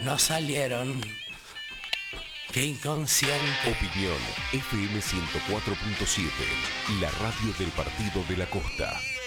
no salieron. Qué inconsciente. Opinión FM 104.7, la radio del Partido de la Costa.